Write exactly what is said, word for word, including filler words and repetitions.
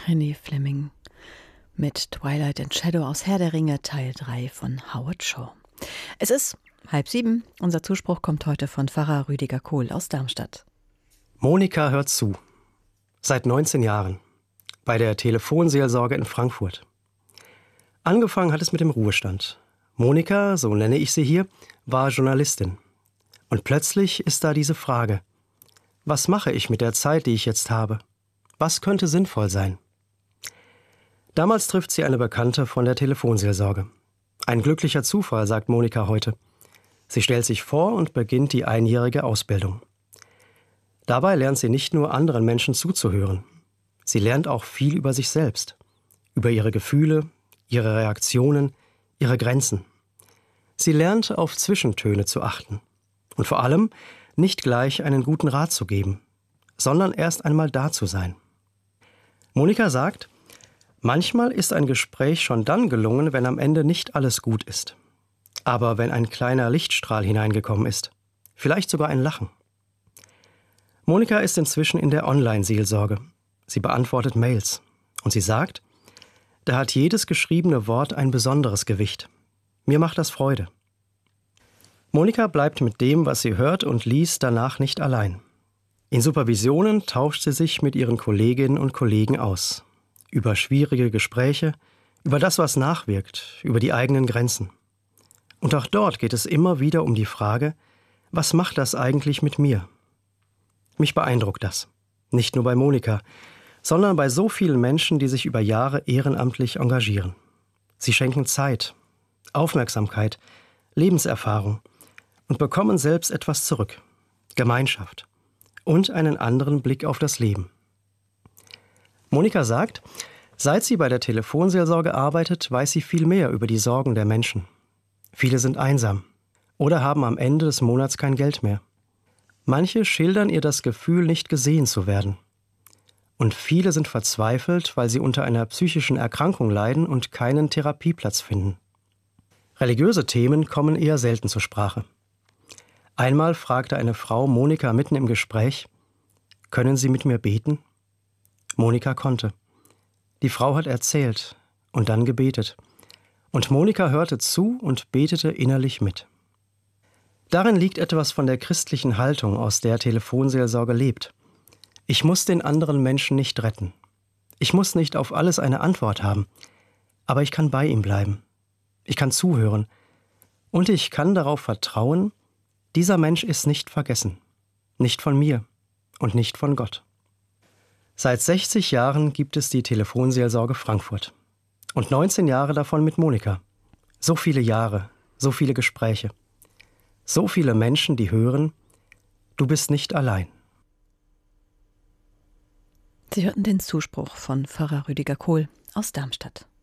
René Fleming mit Twilight and Shadow aus Herr der Ringe, Teil drei von Howard Shaw. Es ist halb sieben. Unser Zuspruch kommt heute von Pfarrer Rüdiger Kohl aus Darmstadt. Monika hört zu. Seit neunzehn Jahren. Bei der Telefonseelsorge in Frankfurt. Angefangen hat es mit dem Ruhestand. Monika, so nenne ich sie hier, war Journalistin. Und plötzlich ist da diese Frage: Was mache ich mit der Zeit, die ich jetzt habe? Was könnte sinnvoll sein? Damals trifft sie eine Bekannte von der Telefonseelsorge. Ein glücklicher Zufall, sagt Monika heute. Sie stellt sich vor und beginnt die einjährige Ausbildung. Dabei lernt sie nicht nur anderen Menschen zuzuhören. Sie lernt auch viel über sich selbst, über ihre Gefühle, ihre Reaktionen, ihre Grenzen. Sie lernt, auf Zwischentöne zu achten und vor allem nicht gleich einen guten Rat zu geben, sondern erst einmal da zu sein. Monika sagt, manchmal ist ein Gespräch schon dann gelungen, wenn am Ende nicht alles gut ist. Aber wenn ein kleiner Lichtstrahl hineingekommen ist, vielleicht sogar ein Lachen. Monika ist inzwischen in der Online-Seelsorge. Sie beantwortet Mails. Und sie sagt, da hat jedes geschriebene Wort ein besonderes Gewicht. Mir macht das Freude. Monika bleibt mit dem, was sie hört und liest, danach nicht allein. In Supervisionen tauscht sie sich mit ihren Kolleginnen und Kollegen aus. Über schwierige Gespräche, über das, was nachwirkt, über die eigenen Grenzen. Und auch dort geht es immer wieder um die Frage, was macht das eigentlich mit mir? Mich beeindruckt das. Nicht nur bei Monika, sondern bei so vielen Menschen, die sich über Jahre ehrenamtlich engagieren. Sie schenken Zeit, Aufmerksamkeit, Lebenserfahrung und bekommen selbst etwas zurück. Gemeinschaft und einen anderen Blick auf das Leben. Monika sagt, seit sie bei der Telefonseelsorge arbeitet, weiß sie viel mehr über die Sorgen der Menschen. Viele sind einsam oder haben am Ende des Monats kein Geld mehr. Manche schildern ihr das Gefühl, nicht gesehen zu werden. Und viele sind verzweifelt, weil sie unter einer psychischen Erkrankung leiden und keinen Therapieplatz finden. Religiöse Themen kommen eher selten zur Sprache. Einmal fragte eine Frau Monika mitten im Gespräch, »Können Sie mit mir beten?« Monika konnte. Die Frau hat erzählt und dann gebetet. Und Monika hörte zu und betete innerlich mit. Darin liegt etwas von der christlichen Haltung, aus der Telefonseelsorge lebt. Ich muss den anderen Menschen nicht retten. Ich muss nicht auf alles eine Antwort haben. Aber ich kann bei ihm bleiben. Ich kann zuhören. Und ich kann darauf vertrauen, dieser Mensch ist nicht vergessen. Nicht von mir und nicht von Gott. Seit sechzig Jahren gibt es die Telefonseelsorge Frankfurt. Und neunzehn Jahre davon mit Monika. So viele Jahre, so viele Gespräche. So viele Menschen, die hören, du bist nicht allein. Sie hörten den Zuspruch von Pfarrer Rüdiger Kohl aus Darmstadt.